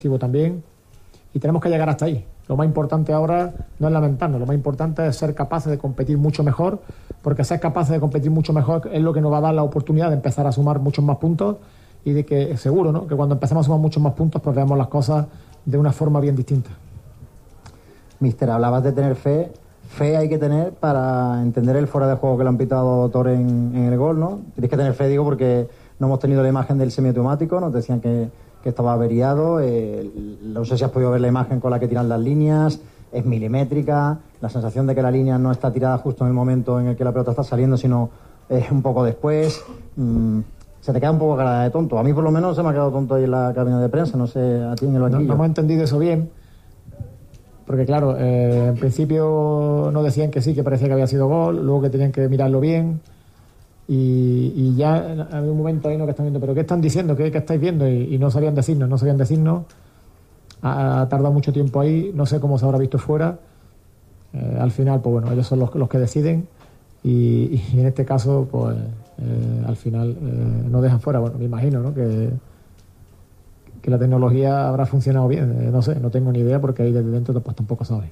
también, y tenemos que llegar hasta ahí. Lo más importante ahora no es lamentarnos, lo más importante es ser capaces de competir mucho mejor, porque ser capaces de competir mucho mejor es lo que nos va a dar la oportunidad de empezar a sumar muchos más puntos, y de que seguro, ¿no?, que cuando empecemos a sumar muchos más puntos pues veamos las cosas de una forma bien distinta. Mister, hablabas de tener fe hay que tener para entender el fuera de juego que le han pitado Dotor en el gol, ¿no? Tienes que tener fe, digo, porque no hemos tenido la imagen del semiautomático, nos decían que estaba averiado, no sé si has podido ver la imagen con la que tiran las líneas, es milimétrica, la sensación de que la línea no está tirada justo en el momento en el que la pelota está saliendo, sino un poco después. Se te queda un poco cara de tonto. A mí por lo menos se me ha quedado tonto ahí en la cabina de prensa, no sé, a ti en el banquillo. No hemos entendido eso bien, porque claro, en principio nos decían que sí, que parecía que había sido gol, luego que tenían que mirarlo bien, y ya había un momento ahí, ¿no?, que están viendo, pero ¿qué están diciendo? ¿Qué estáis viendo? Y no sabían decirnos. Ha tardado mucho tiempo ahí, no sé cómo se habrá visto fuera. Al final, pues bueno, ellos son los que deciden, y en este caso, pues al final nos dejan fuera. Bueno, me imagino, ¿no?, que la tecnología habrá funcionado bien, no sé, no tengo ni idea, porque ahí desde dentro pues tampoco sabes.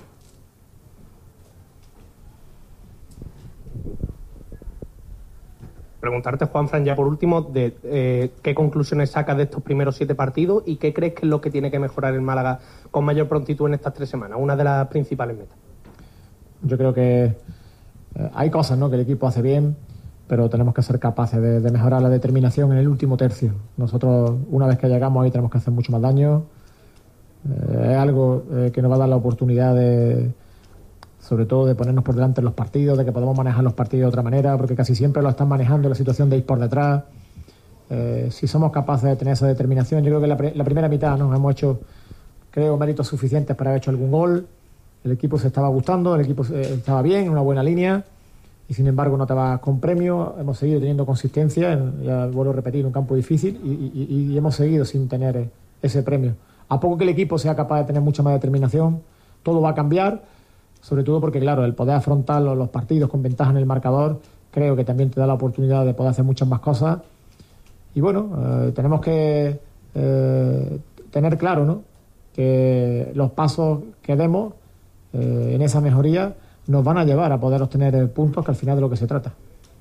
Preguntarte, Juanfran, ya por último, de qué conclusiones sacas de estos primeros 7 partidos y qué crees que es lo que tiene que mejorar el Málaga con mayor prontitud en estas 3 semanas, una de las principales metas. Yo creo que hay cosas, ¿no?, que el equipo hace bien, pero tenemos que ser capaces de mejorar la determinación en el último tercio. Nosotros, una vez que llegamos ahí, tenemos que hacer mucho más daño. Es algo que nos va a dar la oportunidad sobre todo de ponernos por delante en los partidos, de que podamos manejar los partidos de otra manera, porque casi siempre lo están manejando en la situación de ir por detrás. Si somos capaces de tener esa determinación, yo creo que la primera mitad nos hemos hecho, creo, méritos suficientes para haber hecho algún gol. El equipo se estaba gustando, el equipo estaba bien, en una buena línea, y sin embargo no te vas con premio. Hemos seguido teniendo consistencia, ya vuelvo a repetir, un campo difícil, y hemos seguido sin tener ese premio. A poco que el equipo sea capaz de tener mucha más determinación, todo va a cambiar, sobre todo porque, claro, el poder afrontar los partidos con ventaja en el marcador, creo que también te da la oportunidad de poder hacer muchas más cosas. Y bueno, tenemos que tener claro, ¿no?, que los pasos que demos en esa mejoría nos van a llevar a poder obtener puntos, que al final de lo que se trata.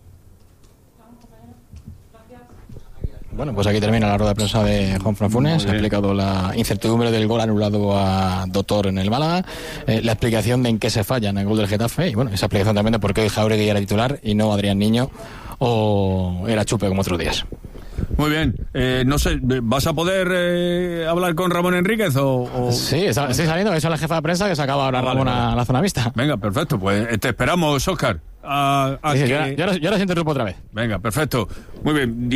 Bueno, pues aquí termina la rueda de prensa de Juanfran Funes. Ha explicado la incertidumbre del gol anulado a Dotor en el Málaga, la explicación de en qué se falla en el gol del Getafe, y bueno, esa explicación también de por qué Jáuregui era titular y no Adrián Niño o era Chupe como otros días. Muy bien, no sé, ¿vas a poder hablar con Ramón Enríquez o...? Sí, estoy saliendo, eso es la jefa de prensa que se acaba ahora Ramón a la zona vista. Venga, perfecto, pues te esperamos, Óscar. Yo ahora interrumpo otra vez. Venga, perfecto. Muy bien,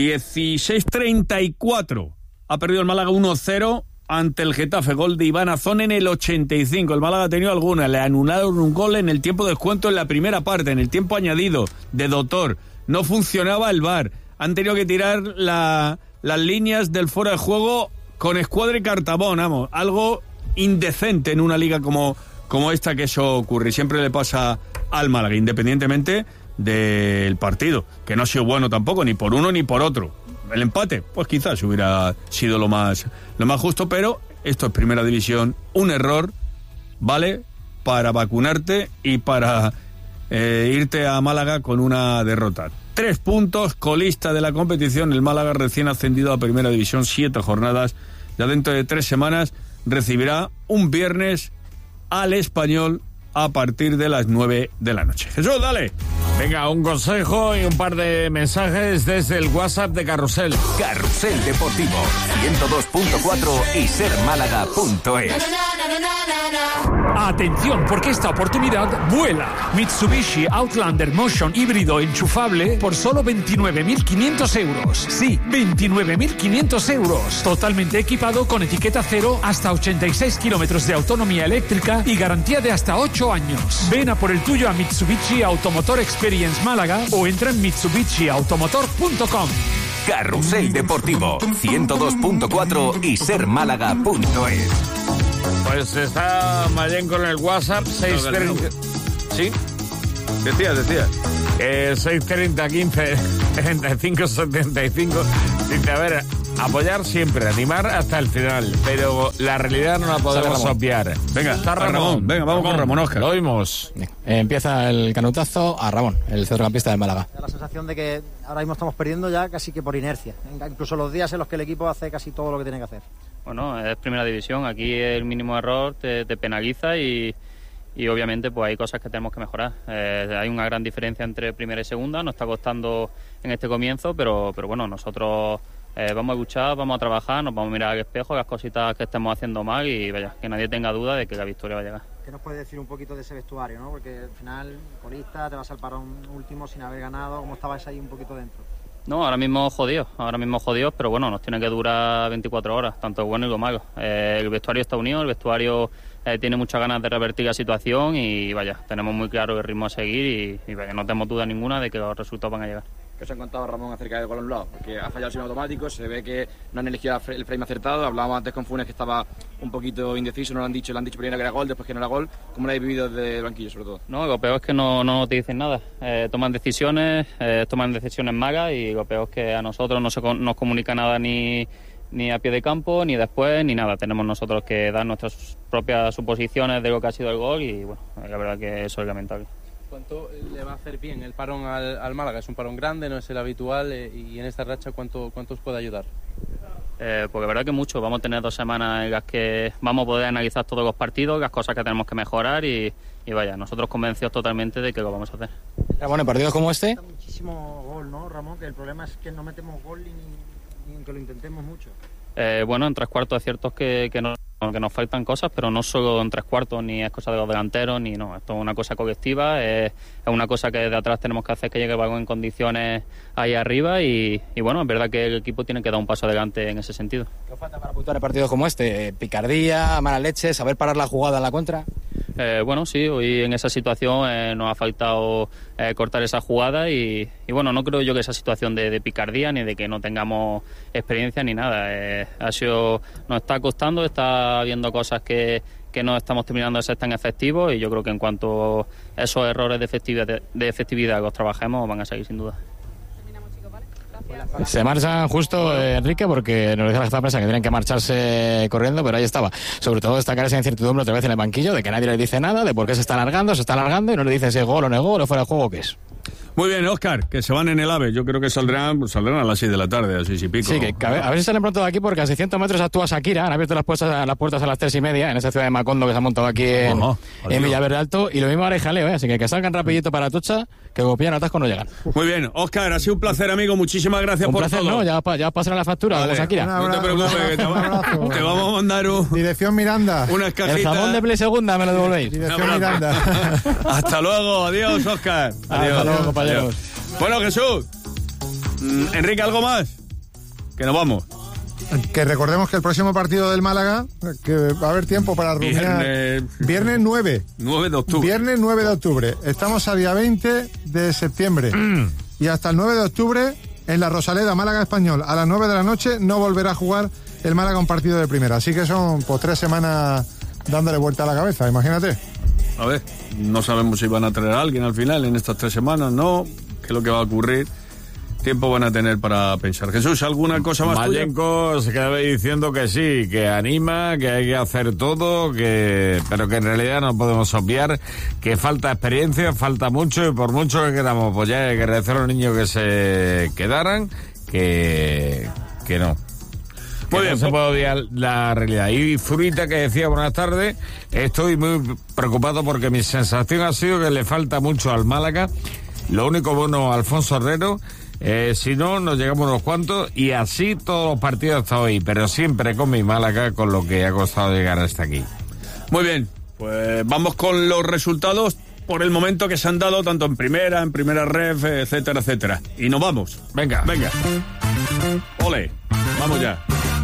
16:34. Ha perdido el Málaga 1-0 ante el Getafe, gol de Iván Azón en el 85. El Málaga ha tenido alguna, le anularon un gol en el tiempo de descuento en la primera parte, en el tiempo añadido de Dotor. No funcionaba el VAR. Han tenido que tirar las líneas del fuera de juego con escuadra y cartabón, vamos, algo indecente en una liga como esta, que eso ocurre. Siempre le pasa al Málaga, independientemente del partido, que no ha sido bueno tampoco, ni por uno ni por otro. El empate, pues quizás hubiera sido lo más justo, pero esto es primera división. Un error vale para vacunarte y para irte a Málaga con una derrota. 3 puntos, colista de la competición, el Málaga recién ascendido a primera división, 7 jornadas. Ya dentro de 3 semanas recibirá un viernes al Español a partir de las 9 de la noche. Jesús, dale. Venga, un consejo y un par de mensajes desde el WhatsApp de Carrusel. Carrusel Deportivo, 102.4 y sermálaga.es. Atención, porque esta oportunidad vuela. Mitsubishi Outlander Motion híbrido enchufable por solo 29.500 euros. Sí, 29.500 euros. Totalmente equipado con etiqueta cero, hasta 86 kilómetros de autonomía eléctrica y garantía de hasta 8 años. Ven a por el tuyo a Mitsubishi Automotor Experience Málaga o entra en mitsubishiautomotor.com. Carrusel Deportivo, 102.4 y sermálaga.es. Pues está Mayén con el WhatsApp 630. ¿Sí? Decía. 630 15 35 75. Dice, a ver, apoyar siempre, animar hasta el final, pero la realidad no la podemos obviar. Venga, está Ramón. Venga, vamos con Ramón, Óscar. Lo oímos. Empieza el canutazo a Ramón, el centrocampista del Málaga. La sensación de que ahora mismo estamos perdiendo ya casi que por inercia, incluso los días en los que el equipo hace casi todo lo que tiene que hacer. Bueno, es primera división, aquí el mínimo error te penaliza y obviamente pues hay cosas que tenemos que mejorar. Hay una gran diferencia entre primera y segunda, nos está costando en este comienzo, pero bueno, nosotros vamos a luchar, vamos a trabajar, nos vamos a mirar al espejo, las cositas que estemos haciendo mal y vaya, que nadie tenga duda de que la victoria va a llegar. ¿Qué nos puedes decir un poquito de ese vestuario, no? Porque al final, colista, te vas al parón último sin haber ganado, ¿cómo estabais ahí un poquito dentro? No, ahora mismo jodidos, pero bueno, nos tiene que durar 24 horas, tanto bueno y lo malo. El vestuario está unido, el vestuario tiene muchas ganas de revertir la situación y vaya, tenemos muy claro el ritmo a seguir y vaya, no tenemos duda ninguna de que los resultados van a llegar. ¿Qué os han contado, Ramón, acerca del gol anulado? Porque ha fallado el semiautomático, se ve que no han elegido el frame acertado. Hablábamos antes con Funes que estaba un poquito indeciso, no lo han dicho primero que era gol, después que no era gol. ¿Cómo lo habéis vivido desde el banquillo, sobre todo? No, lo peor es que no te dicen nada. Toman decisiones malas y lo peor es que a nosotros no nos comunica nada ni a pie de campo, ni después, ni nada. Tenemos nosotros que dar nuestras propias suposiciones de lo que ha sido el gol y bueno, la verdad que eso es lamentable. ¿Cuánto le va a hacer bien el parón al Málaga? Es un parón grande, no es el habitual, y en esta racha, ¿cuánto os puede ayudar? Pues la verdad que mucho. Vamos a tener 2 semanas en las que vamos a poder analizar todos los partidos, las cosas que tenemos que mejorar y vaya, nosotros convencidos totalmente de que lo vamos a hacer. Ramón, en partidos como este... Muchísimo gol, ¿no, Ramón? Que el problema es que no metemos gol ni aunque lo intentemos mucho. Bueno, en 3/4 es cierto que nos faltan cosas, pero no solo en 3/4, ni es cosa de los delanteros, ni no. Esto es una cosa colectiva, es una cosa que de atrás tenemos que hacer que llegue el balón en condiciones ahí arriba y bueno, es verdad que el equipo tiene que dar un paso adelante en ese sentido. ¿Qué falta para puntuar en partidos como este? ¿Picardía, mala leche, saber parar la jugada en la contra? Bueno, sí, hoy en esa situación nos ha faltado cortar esa jugada y bueno, no creo yo que esa situación de picardía ni de que no tengamos experiencia ni nada. Nos está costando, está habiendo cosas que no estamos terminando de ser tan efectivos y yo creo que en cuanto esos errores de efectividad los trabajemos van a seguir sin duda. Se marchan justo, Enrique, porque nos dice la prensa que tienen que marcharse corriendo, pero ahí estaba. Sobre todo destacar esa incertidumbre otra vez en el banquillo, de que nadie le dice nada, de por qué se está alargando y no le dicen si es gol o no es gol o fuera de juego o qué es. Muy bien, Óscar, que se van en el AVE. Yo creo que saldrán a las 6 de la tarde, a 6 y pico. Sí, que a ver si salen pronto de aquí, porque a 600 metros actúa Shakira. Han abierto las puertas a las 3:30 en esa ciudad de Macondo que se ha montado aquí en Villaverde Alto. Y lo mismo hará Jaleo, así que salgan rapidito para Atucha, que como pillan atasco no llegan. Muy bien, Óscar, ha sido un placer, amigo. Muchísimas gracias por todo. No, ya pasará la factura, vale, como Shakira. No te preocupes, que te vamos a mandar Dirección Miranda. Unas cajitas. El jabón de Play Segunda me lo devolvéis. Dirección Miranda. Hasta luego, adiós, Óscar. Adiós. Hasta luego, compañeros. Adiós. Bueno, Jesús. Enrique, ¿algo más? Que nos vamos. Que recordemos que el próximo partido del Málaga, que va a haber tiempo para rumiar. Viernes 9 de octubre. Viernes 9 de octubre. Estamos a día 20 de septiembre. Y hasta el 9 de octubre, en la Rosaleda, Málaga Español, a las 9 de la noche, no volverá a jugar el Málaga un partido de primera. Así que son 3 semanas dándole vuelta a la cabeza, imagínate. A ver, no sabemos si van a traer a alguien al final en estas 3 semanas, ¿no? ¿Qué es lo que va a ocurrir? Tiempo van a tener para pensar. Jesús, ¿alguna cosa más Mayenko se queda diciendo que sí, que anima, que hay que hacer todo, pero que en realidad no podemos obviar que falta experiencia, falta mucho, y por mucho que queramos, pues ya hay que agradecer a los niños que se quedaran, que no. Muy bien, no se puede obviar la realidad. Y Zurita, que decía buenas tardes, estoy muy preocupado porque mi sensación ha sido que le falta mucho al Málaga. Lo único bueno, Alfonso Herrero, si no, nos llegamos unos cuantos, y así todos los partidos hasta hoy, pero siempre con mi Málaga, con lo que ha costado llegar hasta aquí. Muy bien, pues vamos con los resultados por el momento que se han dado tanto en primera ref, etcétera, etcétera. Y nos vamos. Venga. Ole, vamos ya.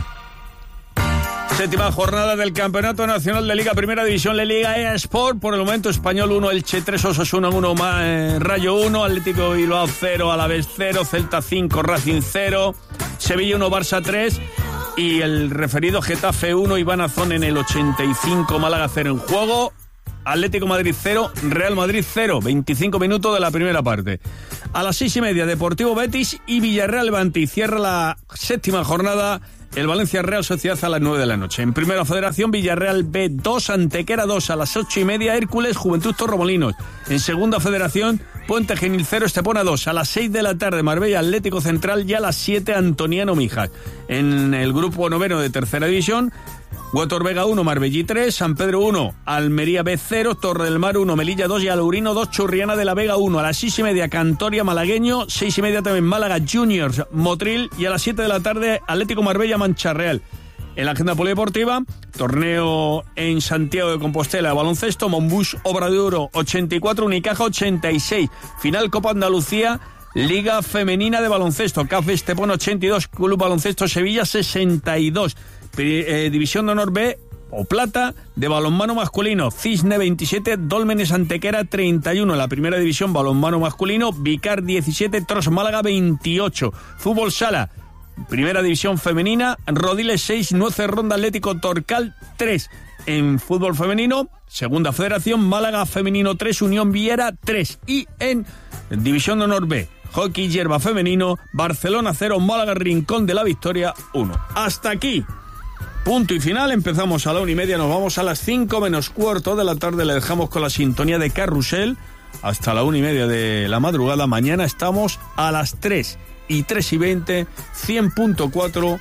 7ª jornada del Campeonato Nacional de Liga Primera División, la Liga eSport. Por el momento, Español 1, Elche 3, Osasuna 1, Rayo 1, Atlético Bilbao 0, Alavés 0, Celta 5, Racing 0, Sevilla 1, Barça 3 y el referido Getafe 1, Iván Azón en el 85, Málaga 0 en juego. Atlético Madrid 0, Real Madrid 0, 25 minutos de la primera parte. A las 6:30, Deportivo Betis y Villarreal Levante. Y cierra la 7ª jornada el Valencia Real Sociedad a las 9 de la noche. En Primera Federación, Villarreal B 2, Antequera 2. A las 8:30, Hércules, Juventud Torremolinos. En Segunda Federación, Puente Genil 0, Estepona 2. A las 6 de la tarde, Marbella Atlético Central, y a las 7, Antoniano Mijas. En el grupo noveno de Tercera División, Huetor Vega 1, Marbellí 3, San Pedro 1, Almería B 0, Torre del Mar 1, Melilla 2 y Alurino 2, Churriana de la Vega 1. A las 6:30, Cantoria Malagueño, 6:30 también Málaga Juniors Motril, y a las 7 de la tarde, Atlético Marbella Mancha Real. En la agenda polideportiva, torneo en Santiago de Compostela de baloncesto, Monbus Obra de Oro 84, Unicaja 86. Final Copa Andalucía, Liga Femenina de Baloncesto, CAF Estepona 82, Club Baloncesto Sevilla 62. División de Honor B o Plata de balonmano masculino, Cisne 27, Dólmenes Antequera 31. En la Primera División, balonmano masculino, Vicar 17, Tros Málaga 28. Fútbol Sala, Primera División femenina, Rodiles 6, Nueces Ronda Atlético Torcal 3. En fútbol femenino, Segunda Federación, Málaga Femenino 3, Unión Viera 3. Y en División de Honor B, Hockey Hierba Femenino, Barcelona 0, Málaga Rincón de la Victoria 1. Hasta aquí. Punto y final. Empezamos a la 1:30, nos vamos a las 5 menos cuarto de la tarde. Le dejamos con la sintonía de Carrusel hasta la 1:30 de la madrugada. Mañana estamos a las 3 y 3:20, 100.4,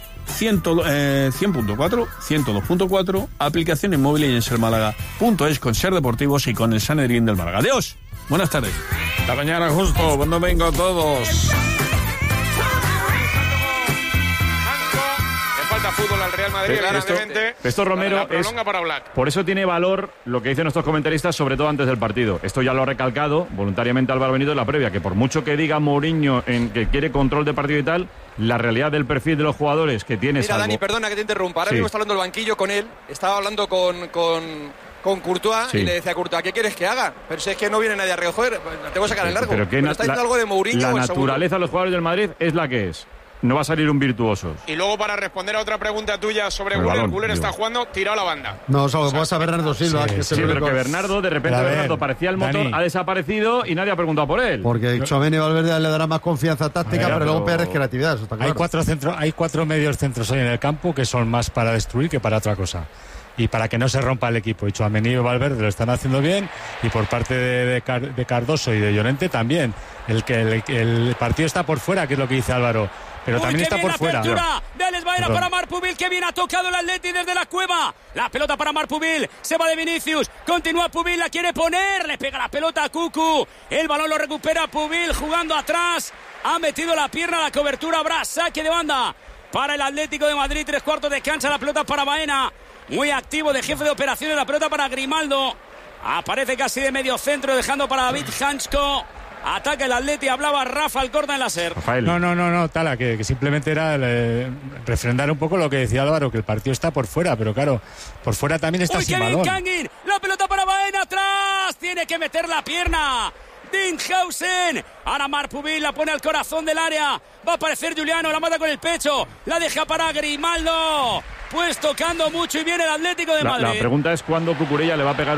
102.4, aplicaciones móviles y en sermálaga.es con Ser Deportivos y con el Sanedrín del Málaga. Adiós, buenas tardes. Hasta mañana justo, buen domingo a todos. Fútbol al Real Madrid, claramente. Esto Romero prolonga para Black. Por eso tiene valor lo que dicen nuestros comentaristas, sobre todo antes del partido. Esto ya lo ha recalcado voluntariamente Álvaro Benito en la previa, que por mucho que diga Mourinho en que quiere control de partido y tal, la realidad del perfil de los jugadores que tiene. Mira, Dani, perdona que te interrumpa. Ahora mismo está hablando el banquillo con él. Estaba hablando con Courtois y le decía a Courtois, ¿qué quieres que haga? Pero si es que no viene nadie a recoger, tengo que sacar el largo. Pero está diciendo algo de Mourinho. La naturaleza de los jugadores del Madrid es la que es. No va a salir un virtuoso. Y luego, para responder a otra pregunta tuya sobre Güler, está jugando tirado a la banda. No, solo pasa a Bernardo Silva. Pero que Bernardo, de repente Bernardo parecía el motor, Dani, ha desaparecido y nadie ha preguntado por él. Porque Tchouaméni y Valverde le dará más confianza táctica, pero luego peor es creatividad, eso está claro. Hay 4 medios centros hoy en el campo que son más para destruir que para otra cosa. Y para que no se rompa el equipo. Y Tchouaméni y Valverde lo están haciendo bien. Y por parte de Cardoso y de Llorente también. El partido está por fuera, que es lo que dice Álvaro. Pero también está por fuera. Vélez Baena para Marc Pubil, que bien ha tocado el Atleti desde la cueva. La pelota para Marc Pubil, se va de Vinicius, continúa Pubil, la quiere poner, le pega la pelota a Cucu. El balón lo recupera Pubil jugando atrás. Ha metido la pierna a la cobertura, habrá saque de banda para el Atlético de Madrid. 3/4 de cancha, la pelota para Baena. Muy activo de jefe de operaciones, la pelota para Grimaldo. Aparece casi de medio centro, dejando para David Hansko. Ataca el Atleti, hablaba Rafa Alcorta en la SER. No, Tala, que simplemente era refrendar un poco lo que decía Álvaro, que el partido está por fuera, pero claro, por fuera también está sin balón. Kangin, la pelota para Baena, atrás, tiene que meter la pierna. Dinghausen, ahora Marc Pubil la pone al corazón del área, va a aparecer Juliano, la mata con el pecho, la deja para Grimaldo, pues tocando mucho y viene el Atlético de Madrid. La pregunta es cuándo Cucurella le va a pegar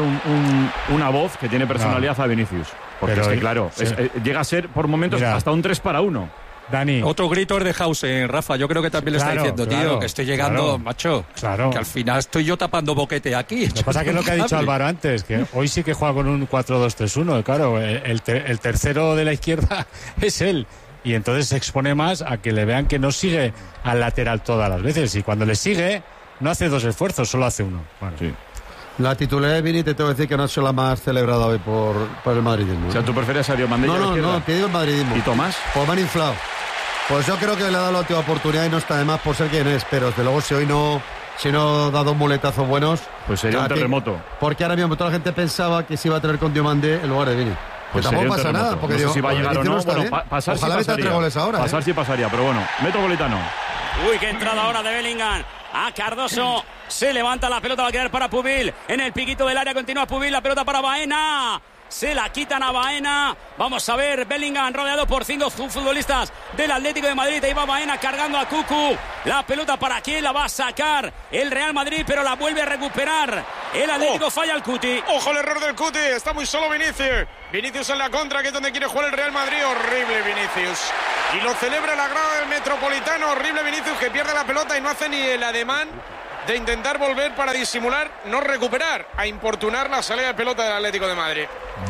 una voz que tiene personalidad a Vinicius, porque es que claro, llega a ser por momentos hasta un 3-1. Dani. Otro grito es de Hausen, Rafa. Yo creo que también le está diciendo, tío, que estoy llegando, macho. Claro. Que al final estoy yo tapando boquete aquí. Lo que pasa es que es lo que ha dicho Álvaro antes, que hoy sí que juega con un 4-2-3-1. Claro, el tercero de la izquierda es él. Y entonces se expone más a que le vean que no sigue al lateral todas las veces. Y cuando le sigue, no hace 2 esfuerzos, solo hace 1. Bueno. Sí. La titularidad de Vini, te tengo que decir que no ha sido la más celebrada hoy por el madridismo. O sea, ¿tú prefieres a Diomandé? No, te digo el madridismo. ¿Y Tomás? Pues me han inflado. Pues yo creo que le ha dado la última oportunidad y no está de más por ser quien es, pero desde luego si no da 2 muletazos buenos, pues sería un terremoto. Porque ahora mismo toda la gente pensaba que se iba a tener con Diomandé en lugar de Vini. Pues tampoco pasa nada, porque no sé si va a llegar o no. Bueno, pasar ojalá sí pasaría. 3 goles ahora. Pasar sí pasaría, pero bueno, Metropolitano. Uy, qué entrada ahora de Bellingham. A Cardoso, se levanta la pelota, va a quedar para Pubil. En el piquito del área continúa Pubil, la pelota para Baena. Se la quitan a Baena. Vamos a ver, Bellingham rodeado por 5 futbolistas del Atlético de Madrid. Ahí va Baena cargando a Cucu. La pelota para quién la va a sacar el Real Madrid, pero la vuelve a recuperar El Atlético falla al Cuti. Ojo el error del Cuti. Está muy solo Vinicius. Vinicius en la contra, que es donde quiere jugar el Real Madrid. Horrible Vinicius. Y lo celebra la grada del Metropolitano. Horrible Vinicius, que pierde la pelota y no hace ni el ademán de intentar volver para disimular, no recuperar, a importunar la salida de pelota del Atlético de Madrid.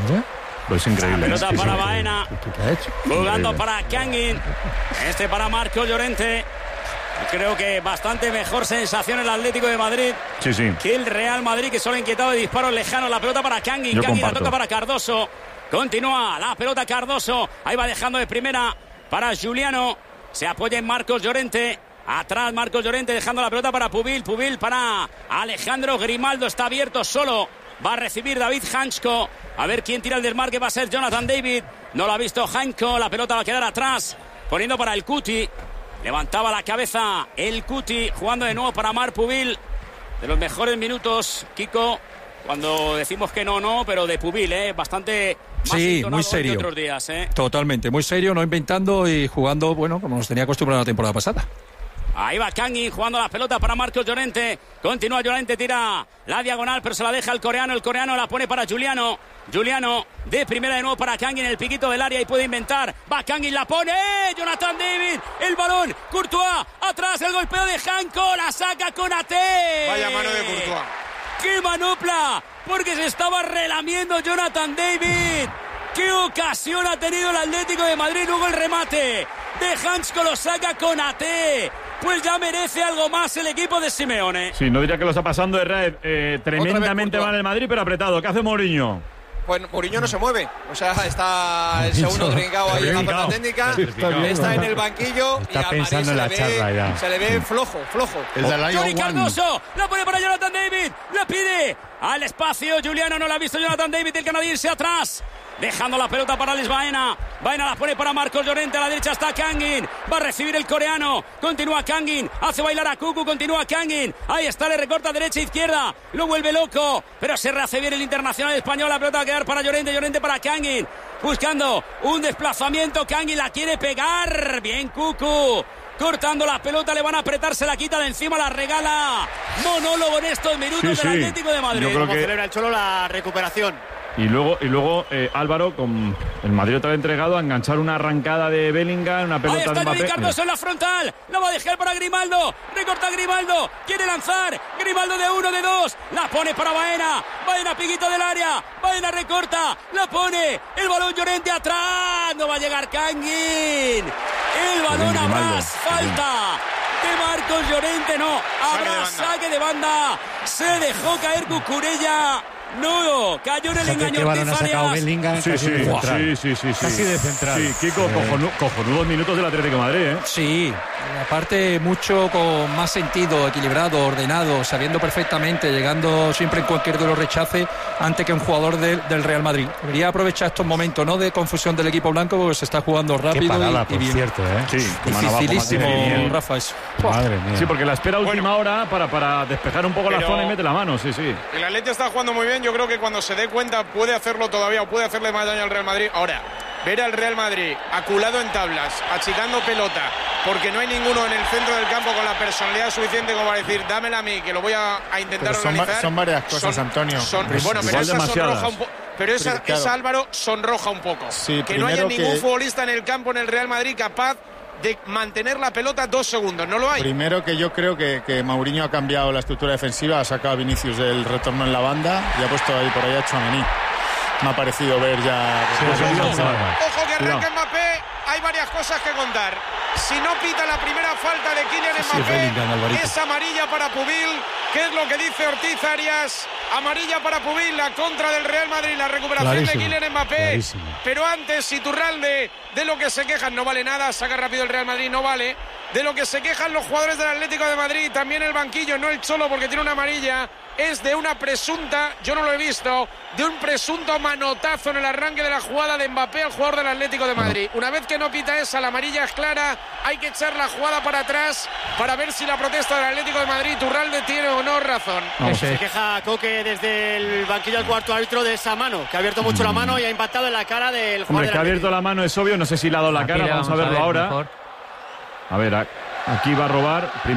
Pues increíble. Pelota para Baena. ¿Qué ha hecho? Jugando para Kangin. Para Marcos Llorente. Creo que bastante mejor sensación el Atlético de Madrid que el Real Madrid, que solo ha inquietado de disparos lejanos. La pelota para Kangin. Kangin la toca para Cardoso. Continúa la pelota Cardoso. Ahí va dejando de primera para Juliano. Se apoya en Marcos Llorente. Atrás Marcos Llorente dejando la pelota para Pubil. Pubil para Alejandro Grimaldo. Está abierto solo. Va a recibir David Hansko. A ver quién tira el desmarque. Va a ser Jonathan David. No lo ha visto Hansko. La pelota va a quedar atrás. Poniendo para el Cuti. Levantaba la cabeza el Cuti. Jugando de nuevo para Marc Pubil. De los mejores minutos, Kiko. Cuando decimos que no, pero de Pubil, bastante más muy serio. que otros días, Totalmente, muy serio, no inventando y jugando, bueno, como nos tenía acostumbrado la temporada pasada. Ahí va Kangin jugando la pelota para Marcos Llorente. Continúa Llorente, tira la diagonal, pero se la deja el coreano. El coreano la pone para Juliano. Juliano de primera de nuevo para Kangin, el piquito del área y puede inventar. Va Kangin, la pone. Jonathan David, el balón. Courtois, atrás el golpeo de Hanko. La saca Konaté. Vaya mano de Courtois. ¡Qué manopla! Porque se estaba relamiendo Jonathan David. ¡Qué ocasión ha tenido el Atlético de Madrid! Luego el remate de Hansko, lo saca Konaté. Pues ya merece algo más el equipo de Simeone. Sí, no diría que lo está pasando de Red tremendamente mal el Madrid, pero apretado. ¿Qué hace Mourinho? Pues Mourinho no se mueve. O sea, está el segundo trincado ahí en la zona técnica. Está en el banquillo. Está y pensando en la charla ya. Se le ve flojo. Johnny Cardoso, la pone para Jonathan David. La pide al espacio. Juliano no la ha visto. Jonathan David, el canadiense atrás. Dejando la pelota para Alex Baena. Baena la pone para Marcos Llorente. A la derecha está Kangin. Va a recibir el coreano. Continúa Kangin. Hace bailar a Cucu. Continúa Kangin. Ahí está, le recorta derecha e izquierda. Lo vuelve loco. Pero se rehace bien el internacional español. La pelota va a quedar para Llorente. Llorente para Kangin. Buscando un desplazamiento. Kangin la quiere pegar. Bien Cucu. Cortando la pelota, le van a apretar, se la quita de encima, la regala. Monólogo en estos minutos del Atlético de Madrid. Como celebra el Cholo la recuperación. Y luego Álvaro, con el Madrid otra vez entregado a enganchar una arrancada de Bellingham, una pelota de Mbappé. Ahí está Cardoso en la frontal, la va a dejar para Grimaldo, recorta Grimaldo, quiere lanzar, Grimaldo de 1, de 2, la pone para Baena, Baena piquito del área, Baena recorta, la pone, el balón Llorente atrás, no va a llegar Kangin, el balón habrá falta de Marcos Llorente, no, habrá saque de banda, se dejó caer Cucurella. No, cayó en el engaño. ¿Qué balón ha sacado Bellingham? Sí. Casi de central. Sí, Kiko, cojonudos minutos del Atlético de Madrid, Sí, aparte mucho con más sentido, equilibrado, ordenado, sabiendo perfectamente, llegando siempre en cualquier duelo rechace antes que un jugador del Real Madrid. Debería aprovechar estos momentos, ¿no?, de confusión del equipo blanco, porque se está jugando rápido. Qué parada, y bien. Cierto, Sí, dificilísimo, Rafa, eso. Madre mía. Sí, porque la espera última hora para despejar un poco la zona y mete la mano, sí. El Atlético está jugando muy bien. Yo creo que cuando se dé cuenta puede hacerlo todavía o puede hacerle más daño al Real Madrid. Ahora, ver al Real Madrid aculado en tablas, achicando pelota, porque no hay ninguno en el centro del campo con la personalidad suficiente como para decir, dámela a mí, que lo voy a intentar organizar. Son varias cosas, Antonio. Bueno, pero esa sonroja un poco. Pero esa Álvaro sonroja un poco. Sí, que no haya ningún futbolista en el campo en el Real Madrid capaz de mantener la pelota 2 segundos, no lo hay. Primero, que yo creo que Mourinho ha cambiado la estructura defensiva, ha sacado a Vinicius del retorno en la banda y ha puesto ahí por ahí a Tchouaméni. Me ha parecido ver ya. Ojo que arranca Mbappé, hay varias cosas que contar. Si no pita la primera falta de Kylian Mbappé, es amarilla para Pubil. ¿Qué es lo que dice Ortiz Arias? Amarilla para Pubil, la contra del Real Madrid, la recuperación de Kylian Mbappé. Clarísimo. Pero antes, Iturralde, de lo que se quejan no vale nada, saca rápido el Real Madrid, no vale. De lo que se quejan los jugadores del Atlético de Madrid, también el banquillo, no el Cholo porque tiene una amarilla, es de una presunta, yo no lo he visto, de un presunto manotazo en el arranque de la jugada de Mbappé al jugador del Atlético de Madrid. Una vez que no pita esa, la amarilla es clara, hay que echar la jugada para atrás para ver si la protesta del Atlético de Madrid, Iturralde, tiene o no razón. Se queja Coque desde el banquillo del cuarto árbitro de esa mano, que ha abierto mucho la mano y ha impactado en la cara del jugador. Hombre, que ha abierto la mano es obvio, no sé si le ha dado la cara, vamos a verlo ahora. Mejor. A ver, aquí va a robar, primera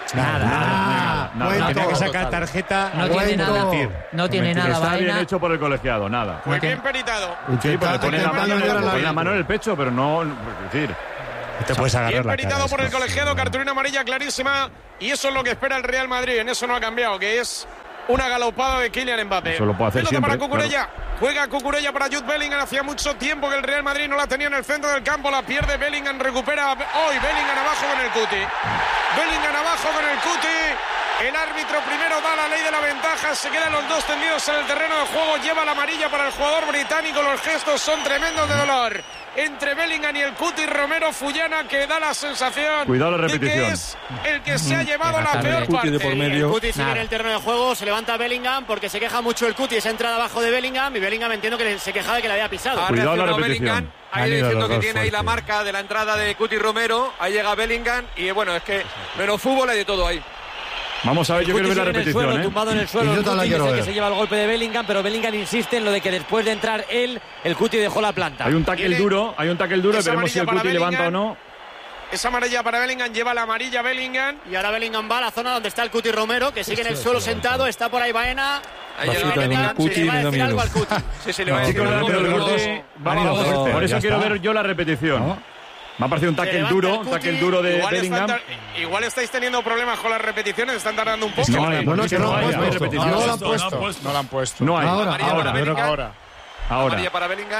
Nada. Tenía que sacar tarjeta. No tiene nada. No tiene nada. Está bien hecho por el colegiado, nada. Muy bien peritado. Sí, porque pone la mano en el pecho, pero no. Es decir. Te puedes agarrar bien la peritado cara, por el colegiado, cartulina amarilla clarísima. Y eso es lo que espera el Real Madrid. En eso no ha cambiado, que es una galopada de Kylian Mbappé. Eso lo puede hacer pelota siempre, para Cucurella. Juega Cucurella para Jude Bellingham. Hacía mucho tiempo que el Real Madrid no la tenía en el centro del campo. La pierde Bellingham. Recupera hoy Bellingham abajo con el Cuti. Bellingham abajo con el Cuti. El árbitro primero da la ley de la ventaja. Se quedan los dos tendidos en el terreno de juego. Lleva la amarilla para el jugador británico. Los gestos son tremendos de dolor entre Bellingham y el Cuti. Romero Fullana, que da la sensación Cuidado la repetición. de que es el que se ha llevado la peor parte. El Cuti sigue en el terreno de juego. Se levanta Bellingham porque se queja mucho el Cuti. Esa entrada abajo de Bellingham. Y Bellingham entiendo que se quejaba de que le había pisado. Cuidado la repetición. Ahí diciendo que tiene ahí la marca de la entrada de Cuti Romero. Ahí llega Bellingham. Y bueno, es que menos fútbol hay de todo ahí. Vamos a ver, yo quiero ver la repetición. Tumbado en el suelo, el Cuti es el que se lleva el golpe de Bellingham, pero Bellingham insiste en lo de que después de entrar él, el Cuti dejó la planta. Hay un tackle duro, veremos si el Cuti levanta o no. Esa amarilla para Bellingham, lleva la amarilla Bellingham. Y ahora Bellingham va a la zona donde está el Cuti Romero, que sigue en el suelo sentado, está por ahí Baena. Ahí llega Bellingham, sí, le va a decir algo al Cuti. Sí, le va a decir algo. Por eso quiero ver yo la repetición. Me ha parecido un tackle duro de Bellingham. Igual estáis teniendo problemas con las repeticiones, están tardando un poco. No hay repetición. No la han puesto. No hay. Ahora. Amarilla para Bellingham.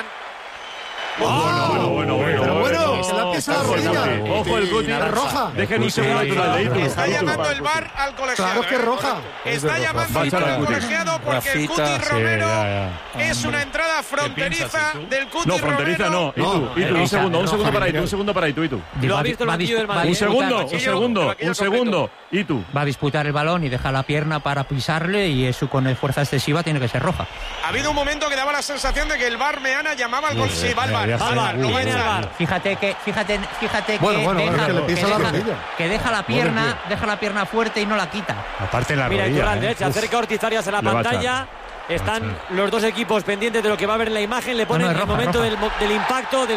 Bueno, se la pisa la rodilla. Ojo el Cuti. Roja. Dejen un segundo. Está llamando el VAR al colegiado. Claro que es roja. Está llamando el VAR al colegiado porque el Cuti Romero es una entrada fronteriza del Cuti Romero. No, fronteriza no. Itu, un segundo para Itu. Lo ha visto el banquillo del Madrid. Un segundo. Itu. Va a disputar el balón y deja la pierna para pisarle y eso con fuerza excesiva tiene que ser roja. Ha habido un momento que daba la sensación de que el VAR Meana llamaba al gol. Sí, va al VAR. Fíjate que deja la pierna fuerte y no la quita. Aparte la rodilla. Mira, derecha, acerca Ortiz Arias en la pantalla. Están los dos equipos pendientes de lo que va a ver en la imagen. Le ponen el momento del impacto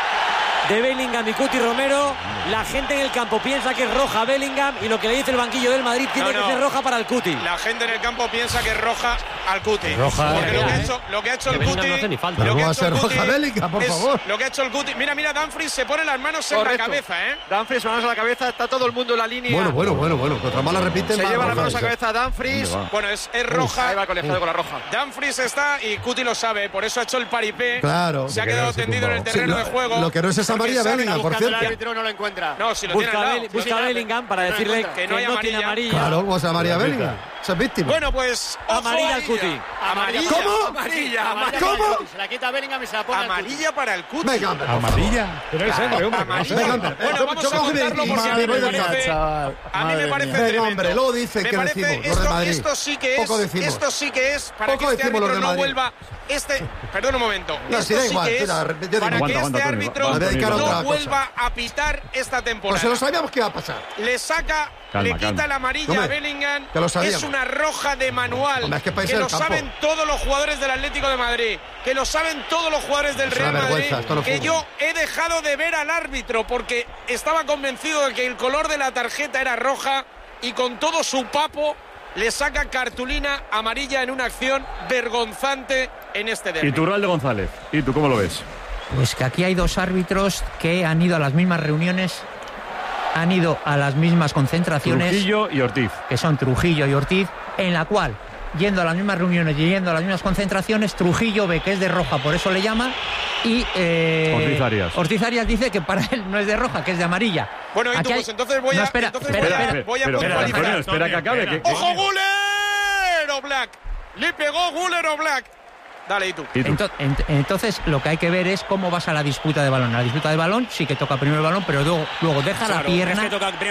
de Bellingham y Cuti Romero. La gente en el campo piensa que es roja Bellingham y lo que le dice el banquillo del Madrid tiene que ser roja para el Cuti. La gente en el campo piensa que es roja al Cuti. Roja, porque lo que ha hecho el Cuti. Pero va a ser roja Bellingham, por favor. Lo que ha hecho el Cuti. Mira, Dumfries se pone las manos en la cabeza, Dumfries, manos en la cabeza, está todo el mundo en la línea. Bueno. Contra más la repiten. Se lleva las manos a la cabeza Dumfries. Bueno, es roja. Ahí va el colegiado con la roja. Dumfries está y Cuti lo sabe, por eso ha hecho el paripé. Claro. Se ha quedado tendido en el terreno de juego. Lo que no es esa amarilla Bellingham, por cierto. El árbitro no lo encuentra. No, si lo tiene al lado. Busca Bellingham para decirle que no tiene amarilla. Claro, pues amarilla Bellingham. Esa es víctima. Bueno, pues amarilla al Cuti. Amarilla. ¿Cómo? Amarilla. ¿Cómo? Se la quita Bellingham y se la pone amarilla para el Cuti. Venga, hombre. Amarilla. Pero es hombre. Bueno, vamos a contarlo porque a mí me parece tremendo. Hombre, lo dice que decimos los de Madrid. Esto sí que es para que este árbitro no vuelva. Perdón un momento. Esto sí que es para que este árbitro no vuelva a pitar esta temporada. Pues se lo sabíamos que iba a pasar. Le quita la amarilla a Bellingham. Es una roja de manual. Que lo saben todos los jugadores del Atlético de Madrid. Que lo saben todos los jugadores del Real Madrid. Que yo he dejado de ver al árbitro porque estaba convencido de que el color de la tarjeta era roja y con todo su papo le saca cartulina amarilla en una acción vergonzante en este derbi. Y Turralde González, ¿y tú cómo lo ves? Pues que aquí hay dos árbitros que han ido a las mismas reuniones, han ido a las mismas concentraciones. Trujillo y Ortiz. Que son Trujillo y Ortiz, en la cual, yendo a las mismas reuniones y yendo a las mismas concentraciones, Trujillo ve que es de roja, por eso le llama, y Ortiz Arias dice que para él no es de roja, que es de amarilla. Bueno, y tú, pues entonces voy a puntualizar. Espera que acabe. ¡Ojo, Guller o Black! Le pegó Guller o Black. Dale, ¿y tú? Entonces, lo que hay que ver es cómo vas a la disputa de balón. A la disputa de balón sí que toca primero el balón, pero luego deja la pierna,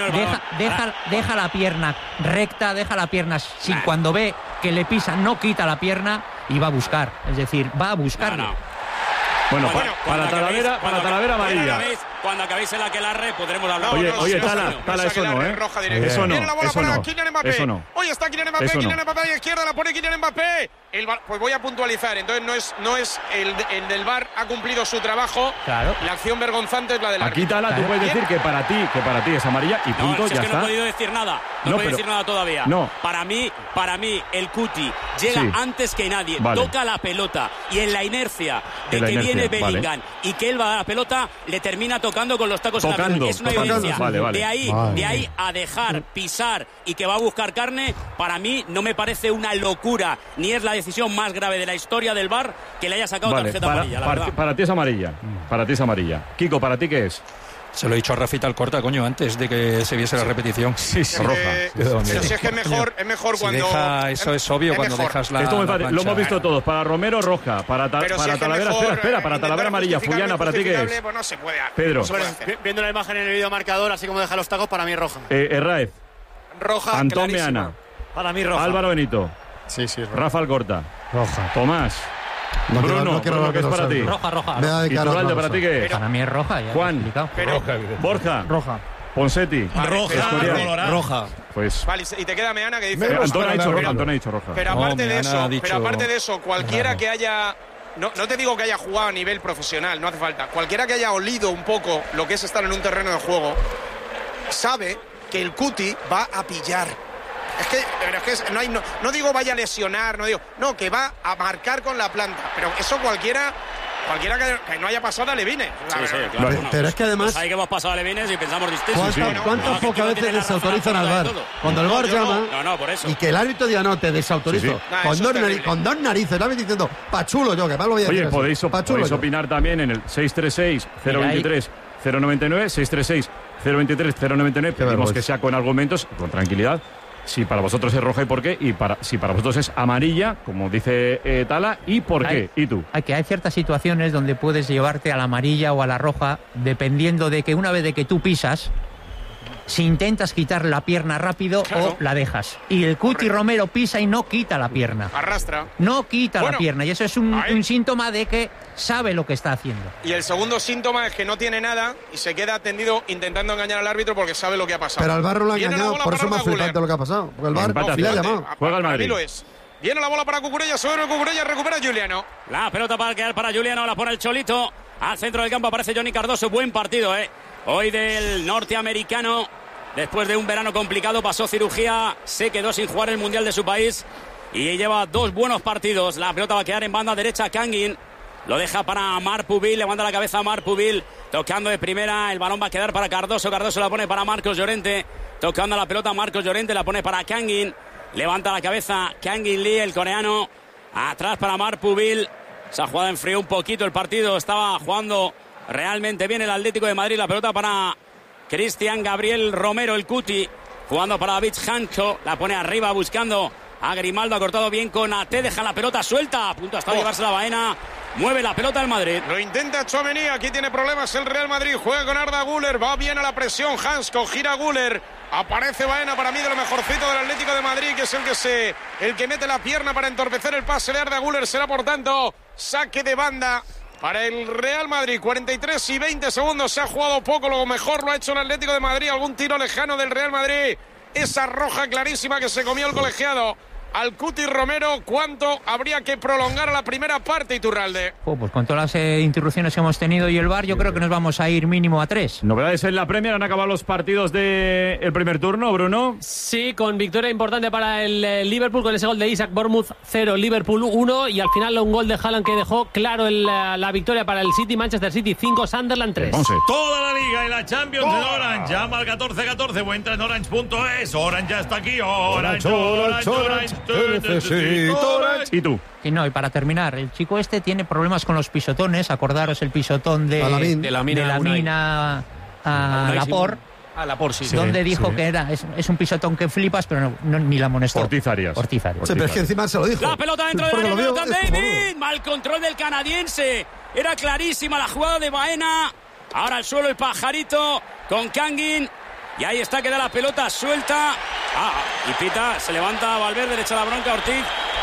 deja la pierna recta, deja la pierna sin cuando ve que le pisa, no quita la pierna y va a buscar. Es decir, va a buscarlo. Bueno, para Talavera amarilla. cuando acabéis el aquelarre podremos hablar. Oye, Tala, eso no, ¿eh? Roja directa. Eso no, Viene la bola eso para no. Kylian Mbappé. Eso no. Hoy está Kylian Mbappé, Eso no. Kylian Mbappé a la izquierda, la pone Kylian Mbappé. Pues voy a puntualizar, entonces no es el del VAR ha cumplido su trabajo. Claro. La acción vergonzante es la del árbitro. Aquí, Tala, tú puedes decir que para ti es amarilla y punto, No, es ya que está. no he podido decir nada. No puedo decir nada todavía. No. Para mí, el Cuti llega Sí. antes que nadie, Vale. toca la pelota y en la inercia de En la que inercia, viene Bellingham vale. y que él va a dar la pelota, le termina tocando con los tacos en la pelota. Es una evidencia. Vale. De ahí a dejar pisar y que va a buscar carne, para mí no me parece una locura, ni es la decisión más grave de la historia del VAR que le haya sacado tarjeta amarilla, la verdad. Para ti es amarilla. Para ti es amarilla. Kiko, ¿para ti qué es? Se lo he dicho a Rafita Alcorta, coño, antes de que se viese la repetición. Sí. Roja. Pero si es que es mejor cuando... Eso es obvio cuando dejas la... Esto me la parece, lo hemos visto todos. Para Romero, roja. Para Talavera, espera. Para Talavera, amarilla. Fullana, ¿para ti qué es? Pues no se puede. Pedro. No se puede hacer. Viendo la imagen en el videomarcador, así como deja los tacos, para mí roja. Herráez. Roja, Antón clarísima. Meana. Para mí roja. Álvaro Benito. Sí, roja. Rafa Alcorta. Roja. Tomás. No Bruno, quiero ¿qué es para ti? Roja. ¿Y Turralde, para ti qué es? Para mí es roja, ya Juan. Borja. Roja. Ponsetti. Roja. Pues. Vale, y te queda Meana que dice... Antón ha dicho roja. Pero aparte de eso, cualquiera que haya... No te digo que haya jugado a nivel profesional, no hace falta. Cualquiera que haya olido un poco lo que es estar en un terreno de juego sabe que el Cuti va a pillar. Es que no digo vaya a lesionar, no, que va a marcar con la planta. Pero eso cualquiera que no haya pasado a Levine. Sí, claro. Pero es que además... Pues ahí que hemos pasado a Levines y pensamos distinto. ¿Cuántas pocas veces desautorizan al VAR? Cuando el VAR llama por eso. y que el árbitro diga no, te desautorizo. Con dos narices, la ves diciendo, pachulo yo, que mal lo voy a decir. Oye, podéis opinar también en el 636-023-099, 636-023-099. Pedimos que sea con argumentos, con tranquilidad. Si para vosotros es roja y por qué, si para vosotros es amarilla, como dice Tala, y por qué, y tú. Hay ciertas situaciones donde puedes llevarte a la amarilla o a la roja, dependiendo de que una vez de que tú pisas, si intentas quitar la pierna rápido o la dejas. Y el Cuti Romero pisa y no quita la pierna. Arrastra. No quita la pierna, y eso es un síntoma de que sabe lo que está haciendo. Y el segundo síntoma es que no tiene nada y se queda tendido intentando engañar al árbitro porque sabe lo que ha pasado. Pero al VAR lo ha engañado, por eso es más flipante lo que ha pasado. Porque el VAR le ha llamado. Juega el Madrid. Lo es. Viene la bola para Cucurella, sobre Cucurella, recupera Juliano. La pelota para quedar para Juliano, la pone el Cholito. Al centro del campo aparece Johnny Cardoso. Buen partido, hoy del norteamericano. Después de un verano complicado, pasó cirugía, se quedó sin jugar el Mundial de su país y lleva 2 buenos partidos. La pelota va a quedar en banda derecha, Kangin. Lo deja para Marc Pubil, levanta la cabeza a Marc Pubil, tocando de primera, el balón va a quedar para Cardoso, Cardoso la pone para Marcos Llorente, tocando la pelota Marcos Llorente, la pone para Kangin, levanta la cabeza Kangin Lee, el coreano, atrás para Marc Pubil. Se ha jugado, enfrió un poquito el partido, estaba jugando realmente bien el Atlético de Madrid, la pelota para Cristian Gabriel Romero, el Cuti, jugando para David Hancho, la pone arriba buscando a Grimaldo, ha cortado bien con AT, deja la pelota suelta, a punto hasta llevarse la Baena, mueve la pelota el Madrid. Lo intenta Tchouaméni, aquí tiene problemas el Real Madrid, juega con Arda Güler, va bien a la presión, Hansko, gira Güler, aparece Baena, para mí de lo mejorcito del Atlético de Madrid, que es el que mete la pierna para entorpecer el pase de Arda Güler, será por tanto saque de banda para el Real Madrid. 43 y 20 segundos, se ha jugado poco, lo mejor lo ha hecho el Atlético de Madrid, algún tiro lejano del Real Madrid, esa roja clarísima que se comió el colegiado al Cuti Romero. ¿Cuánto habría que prolongar a la primera parte, Iturralde? Pues con todas las interrupciones que hemos tenido y el VAR, yo creo que nos vamos a ir mínimo a 3. Novedades en la Premier, han acabado los partidos del primer turno, Bruno. Sí, con victoria importante para el Liverpool, con ese gol de Isaac, Bournemouth 0, Liverpool 1, y al final un gol de Haaland que dejó claro la victoria para el City, Manchester City 5, Sunderland 3. Toda la Liga y la Champions en Orange, llama al 1414 o entra en orange.es, Orange ya está aquí, Orange. ¿Y tú? Y no, y para terminar, el chico este tiene problemas con los pisotones. Acordaros el pisotón de la mina a Laporte. A Laporte, sí. Donde dijo que es un pisotón que flipas, pero ni la amonestó. Ortizarias. Sí, pero es que encima se lo dijo. La pelota dentro del área, pelota David. Mal control del canadiense. Era clarísima la jugada de Baena. Ahora al suelo el pajarito con Kangin. Y ahí está, queda la pelota suelta. Y pita, se levanta Valverde, le echa la bronca a Ortiz.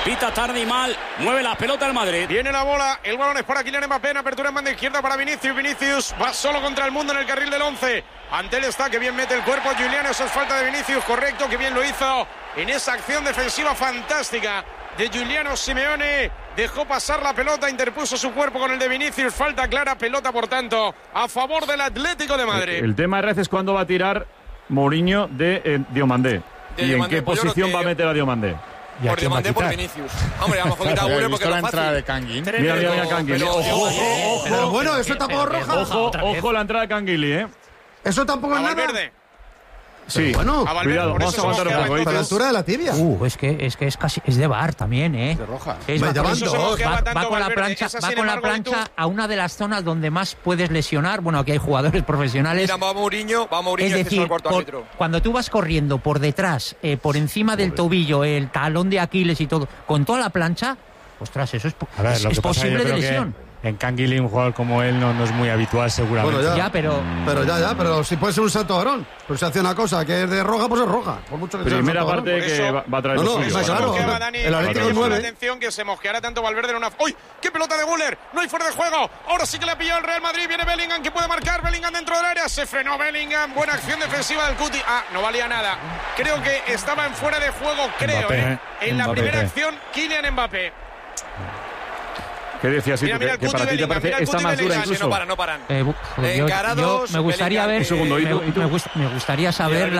Pita tarde y mal, mueve la pelota el Madrid. Viene la bola, el balón es para Kylian Mbappé, en apertura en banda izquierda para Vinicius. Vinicius va solo contra el mundo en el carril del 11. Ante él está, que bien mete el cuerpo Julián, eso es falta de Vinicius, correcto, que bien lo hizo en esa acción defensiva fantástica de Giuliano Simeone. Dejó pasar la pelota, interpuso su cuerpo con el de Vinicius, falta clara, pelota por tanto a favor del Atlético de Madrid. El tema es cuándo va a tirar Mourinho de Diomandé. ¿Y en qué posición va a meter a Diomandé? Por Diomandé, por Vinicius. Hombre, a lo mejor quita Guller porque la es entrada fácil. de Canguil. Mira Canguil. Ojo. Pero bueno, eso tampoco es roja. Ojo la entrada de Canguil, Eso tampoco es nada. Valverde. Sí, bueno, cuidado, vamos a aguantar un poco. A la altura de la tibia. Es que es casi es de VAR también, ¿eh? De roja. Va con la plancha a una de las zonas donde más puedes lesionar. Bueno, aquí hay jugadores profesionales. Mira, va Mourinho, es decir, cuando tú vas corriendo por detrás, por encima del tobillo, el talón de Aquiles y todo, con toda la plancha, ostras, eso es posible de lesión. En Canguilí un jugador como él no es muy habitual seguramente. Bueno, pero si puede ser un santo varón. Pues se hace una cosa que es de roja, pues es roja. Por mucho que primera parte que va a traer el suyo. Claro, el Atlético es 9. Atención que se mosqueará tanto Valverde en una... ¡Uy! ¡Qué pelota de Guller! No hay fuera de juego. Ahora sí que le ha pillado el Real Madrid. Viene Bellingham que puede marcar. Bellingham dentro del área. Se frenó Bellingham. Buena acción defensiva del Cuti. No valía nada. Creo que estaba en fuera de juego, en la primera acción, Kylian Mbappé. ¿Qué decías, que para ti te parece esta más dura incluso? No paran. Yo me gustaría ver... Me gustaría saber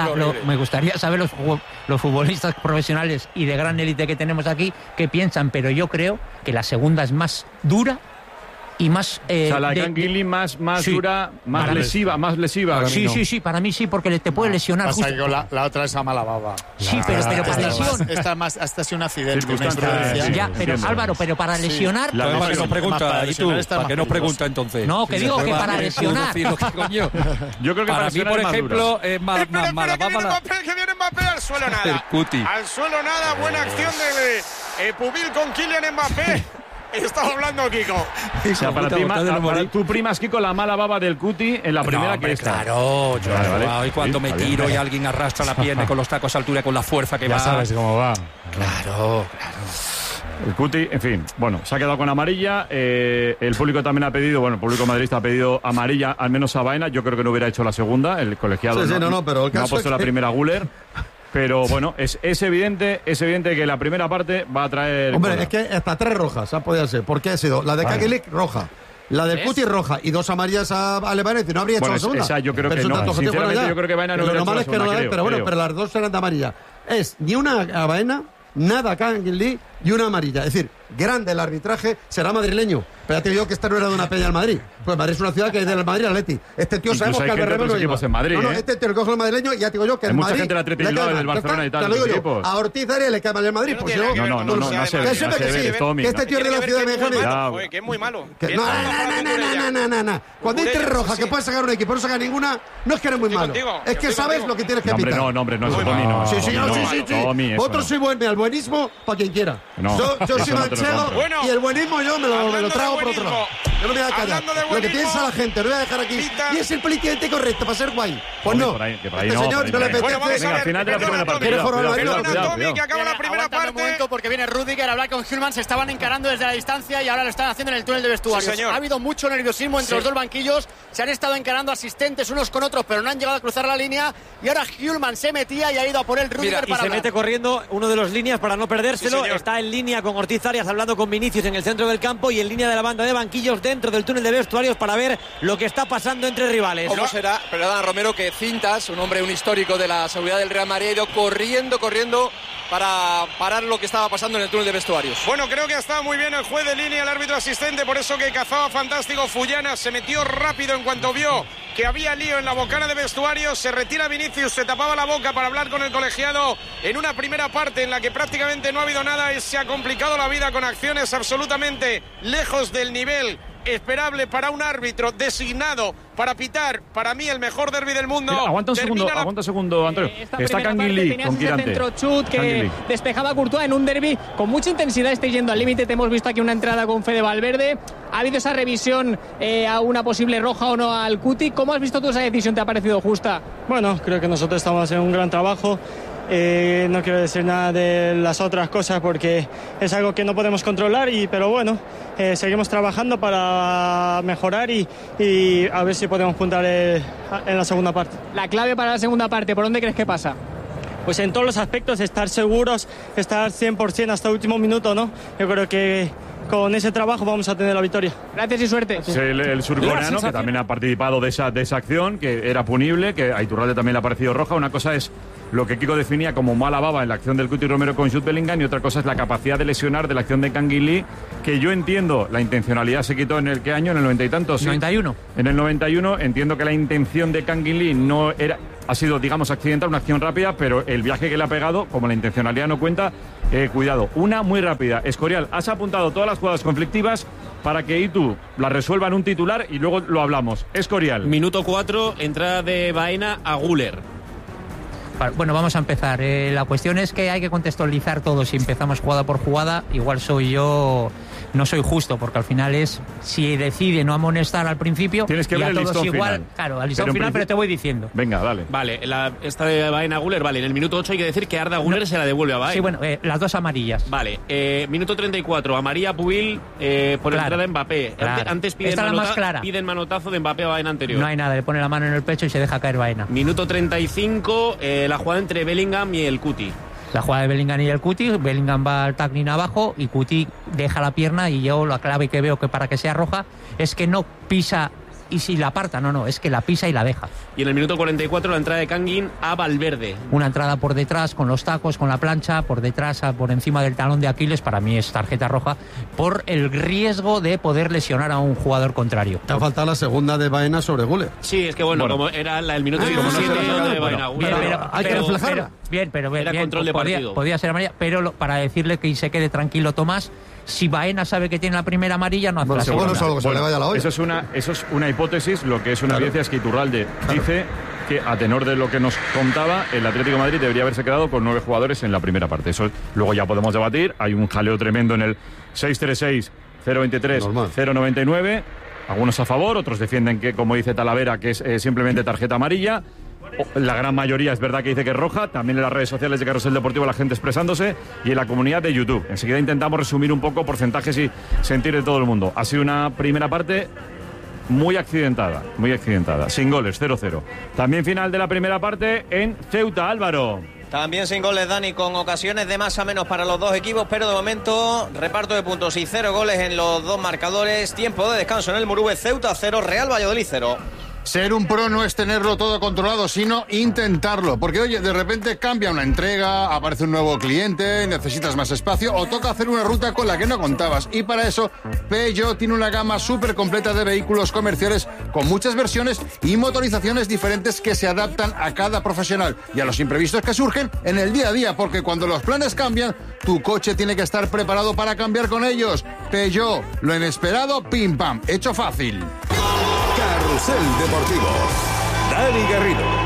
los futbolistas profesionales y de gran élite que tenemos aquí qué piensan, pero yo creo que la segunda es más dura y más... la Canguilí más dura, más lesiva. Sí, para mí sí, porque te puede lesionar. Pasa que la otra es a mala baba. Sí, pero para lesión. Esta más, hasta sido un accidente. Ya, pero Álvaro, pero para lesionar... ¿Para qué nos pregunta? ¿Y tú? ¿Para qué nos pregunta entonces? No, que digo que para lesionar. Yo creo que para mí, por ejemplo, es más mala baba. Que viene Mbappé al suelo nada. Al suelo nada, buena acción de Pubil con Kylian Mbappé. Estaba hablando Kiko. O sea, para tú primas, Kiko, la mala baba del Cuti en la primera que está. Claro, y cuando me tiro y alguien arrastra la pierna con los tacos a altura con la fuerza que va. Ya sabes cómo va. Claro. El Cuti, en fin, bueno, se ha quedado con amarilla. El público también ha pedido, el público madridista ha pedido amarilla, al menos a Baena. Yo creo que no hubiera hecho la segunda. El colegiado pero el caso no ha puesto la primera Guller. Pero bueno, es evidente que la primera parte va a traer... Hombre, es que hasta 3 rojas ha podido ser. ¿Por qué ha sido? La de Canguilí, roja. La del Cuti roja y 2 amarillas a Levanés. No habría hecho la segunda. Esa yo creo que no. Sinceramente, yo creo que Baena no hubiera hecho la segunda. Pero las 2 eran de amarilla. Es ni una a Baena, nada a Canguilí y una amarilla. Es decir, grande el arbitraje, será madrileño. Pero ya te digo que esta no era de una peña del Madrid. Pues Madrid es una ciudad que es del Madrid Atleti. Este tío sabemos que Albert no lleva. En Madrid, este tío lo coge el madrileño y ya te digo yo que hay el mucha Madrid gente del Atleti del Barcelona y tal. Te lo digo yo. A Ortiz Arias le cae mal el Madrid. Pues yo no se ve. Que este tío es de la ciudad de México. Que es muy malo. No. Cuando hay 3 rojas que puedes sacar un equipo, no sacar ninguna, no es que eres muy malo. Es que sabes lo que tienes que pitar. No, hombre, no es Tommy, no. Sí. Otro soy bueno, el buenismo para quien quiera. Yo soy manchego y el buenismo yo me lo trago por otro lado. Yo no me voy a callar. Lo que piensa la gente, no voy a dejar aquí. Y es el políticamente correcto para ser guay. Pues no. Este señor no le apetece. Venga, al final de la primera parte. Que acaba la primera parte. Un momento porque viene Rüdiger a hablar con Hülman. Se estaban encarando desde la distancia y ahora lo están haciendo en el túnel de vestuarios. Ha habido mucho nerviosismo entre los dos banquillos. Se han estado encarando asistentes unos con otros, pero no han llegado a cruzar la línea. Y ahora Hülman se metía y ha ido a por él Rüdiger y se mete corriendo uno de los líneas para no perdérselo. Está en línea con Ortiz Arias hablando con Vinicius en el centro del campo y en línea de la banda de banquillos dentro del túnel de vestuarios para ver lo que está pasando entre rivales. ¿Cómo será, perdona Romero, que Cintas, un histórico de la seguridad del Real Madrid, ha ido corriendo para parar lo que estaba pasando en el túnel de vestuarios? Bueno, creo que ha estado muy bien el juez de línea, el árbitro asistente, por eso que cazaba fantástico Fullana, se metió rápido en cuanto vio que había lío en la bocana de vestuarios, se retira Vinicius, se tapaba la boca para hablar con el colegiado en una primera parte en la que prácticamente no ha habido nada y se ha complicado la vida con acciones absolutamente lejos del nivel esperable para un árbitro designado para pitar, para mí, el mejor derbi del mundo. Mira, aguanta un segundo, Antonio. Está Canguilí con Quirante. Centro chut que despejaba a Courtois en un derbi con mucha intensidad, está yendo al límite. Te hemos visto aquí una entrada con Fede Valverde. Ha habido esa revisión a una posible roja o no al Cuti. ¿Cómo has visto tú esa decisión? ¿Te ha parecido justa? Bueno, creo que nosotros estamos haciendo un gran trabajo. No quiero decir nada de las otras cosas porque es algo que no podemos controlar, pero bueno, seguimos trabajando para mejorar y a ver si podemos puntuar en la segunda parte. La clave para la segunda parte, ¿por dónde crees que pasa? Pues en todos los aspectos, estar seguros, estar 100% hasta el último minuto, ¿no? Yo creo que con ese trabajo vamos a tener la victoria. Gracias y suerte. Sí, el surcoreano, que también ha participado de esa acción, que era punible, que a Iturralde también le ha parecido roja. Una cosa es lo que Kiko definía como mala baba en la acción del Cuti Romero con Jude Bellingham, y otra cosa es la capacidad de lesionar de la acción de Kang In Lee, que yo entiendo, la intencionalidad se quitó en el ¿qué año? En el 90 y tantos. ¿Sí? 91. En el 91 entiendo que la intención de Kang In Lee no era... Ha sido, digamos, accidental, una acción rápida, pero el viaje que le ha pegado, como la intencionalidad no cuenta, cuidado. Una muy rápida. Escorial, has apuntado todas las jugadas conflictivas para que Itu la resuelva en un titular y luego lo hablamos. Escorial. Minuto 4, entrada de Baena a Güler. Bueno, vamos a empezar. La cuestión es que hay que contextualizar todo. Si empezamos jugada por jugada, igual no soy justo, porque al final es, si decide no amonestar al principio, tienes que y ver a el todos listón igual, final. claro, al listón final, pero te voy diciendo. Venga, dale. Vale, esta de Baena a Güler, vale, en el minuto 8 hay que decir que Arda Güler se la devuelve a Baena. Sí, bueno, las dos amarillas. Vale, minuto 34, amarilla Pubil por entrada de Mbappé. Claro. Antes piden manotazo de Mbappé a Baena anterior. No hay nada, le pone la mano en el pecho y se deja caer Baena. Minuto 35, la jugada entre Bellingham y el Cuti. La jugada de Bellingham y el Cuti, Bellingham va al tackling abajo y Cuti deja la pierna, y yo la clave que veo que para que sea roja es que no pisa y si la aparta, no, es que la pisa y la deja. Y en el minuto 44 la entrada de Kangin a Valverde. Una entrada por detrás, con los tacos, con la plancha, por detrás, por encima del talón de Aquiles, para mí es tarjeta roja, por el riesgo de poder lesionar a un jugador contrario. Te ha faltado la segunda de Baena sobre Güler. Sí, es que bueno, como era el minuto 17 de Baena Güler. Hay que reflejarla. Pero era control de partido. Podía ser amarilla, pero para decirle que se quede tranquilo Tomás, si Baena sabe que tiene la primera amarilla, no hace la segunda. Se le vaya la olla. Eso es una hipótesis. Lo que es una evidencia es que Iturralde dice que, a tenor de lo que nos contaba, el Atlético de Madrid debería haberse quedado con 9 jugadores en la primera parte. Eso luego ya podemos debatir. Hay un jaleo tremendo en el 636-023-099. Algunos a favor, otros defienden que, como dice Talavera, que es simplemente tarjeta amarilla. La gran mayoría es verdad que dice que es roja. También en las redes sociales de Carrusel Deportivo la gente expresándose, y en la comunidad de YouTube. Enseguida intentamos resumir un poco porcentajes y sentir de todo el mundo. Ha sido una primera parte muy accidentada, sin goles, 0-0. También final de la primera parte en Ceuta, Álvaro. También sin goles, Dani, con ocasiones de más a menos para los dos equipos, pero de momento reparto de puntos y 0 goles en los dos marcadores. Tiempo de descanso en el Murube. Ceuta 0, Real Valladolid 0. Ser un pro no es tenerlo todo controlado, sino intentarlo. Porque, oye, de repente cambia una entrega, aparece un nuevo cliente, necesitas más espacio o toca hacer una ruta con la que no contabas. Y para eso, Peugeot tiene una gama súper completa de vehículos comerciales con muchas versiones y motorizaciones diferentes que se adaptan a cada profesional y a los imprevistos que surgen en el día a día. Porque cuando los planes cambian, tu coche tiene que estar preparado para cambiar con ellos. Peugeot, lo inesperado, pim pam, hecho fácil. Carrusel Deportivo. Dani Garrido.